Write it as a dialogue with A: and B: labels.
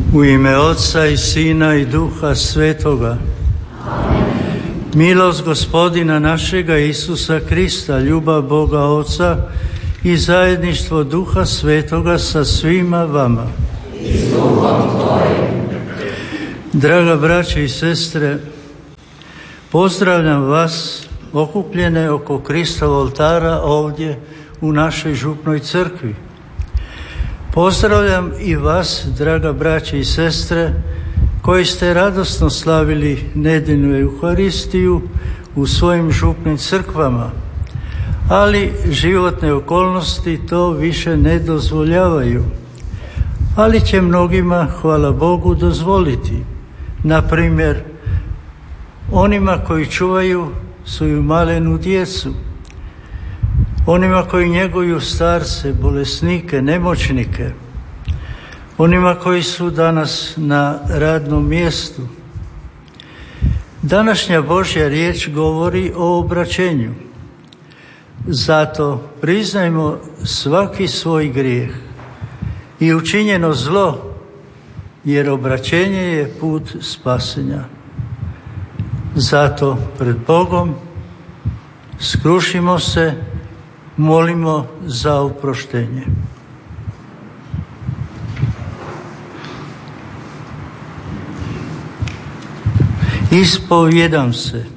A: U ime Otca i Sina i Duha Svetoga. Milost Gospodina našega Isusa Krista, ljubav Boga Oca i zajedništvo Duha Svetoga sa svima vama. Draga braće i sestre, pozdravljam vas okupljene oko Kristovog oltara ovdje u našoj župnoj crkvi. Pozdravljam i vas, draga braće i sestre, koji ste radosno slavili nedjeljnu Euharistiju u svojim župnim crkvama, ali životne okolnosti to više ne dozvoljavaju. Ali će mnogima, hvala Bogu, dozvoliti. Na primjer, onima koji čuvaju svoju malenu djecu, onima koji njeguju starce, bolesnike, nemoćnike, onima koji su danas na radnom mjestu. Današnja Božja riječ govori o obraćenju. Zato priznajmo svaki svoj grijeh i učinjeno zlo, jer obraćenje je put spasenja. Zato pred Bogom skrušimo se, molimo za oproštenje. Ispovijedam se